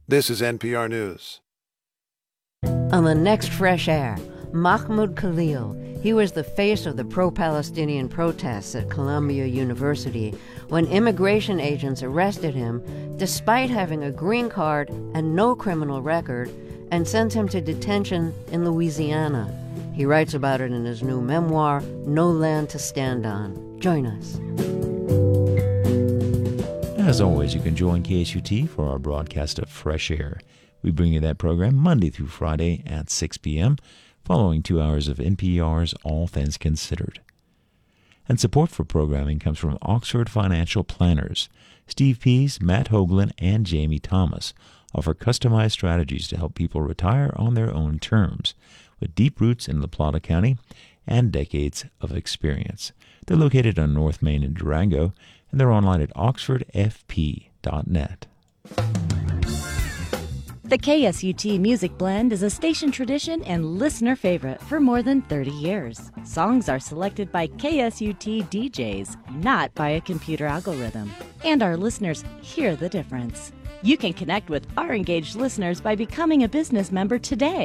This is NPR News. On the next Fresh Air, Mahmoud Khalil. He was the face of the pro-Palestinian protests at Columbia University when immigration agents arrested him despite having a green card and no criminal record and sent him to detention in Louisiana. He writes about it in his new memoir, No Land to Stand On. Join us. As always, you can join KSUT for our broadcast of Fresh Air. We bring you that program Monday through Friday at 6 p.m., following 2 hours of NPR's All Things Considered. And support for programming comes from Oxford Financial Planners. Steve Pease, Matt Hoagland, and Jamie Thomas offer customized strategies to help people retire on their own terms, with deep roots in La Plata County and decades of experience. They're located on North Main in Durango, and they're online at oxfordfp.net. The KSUT Music Blend is a station tradition and listener favorite for more than 30 years. Songs are selected by KSUT DJs, not by a computer algorithm. And our listeners hear the difference. You can connect with our engaged listeners by becoming a business member today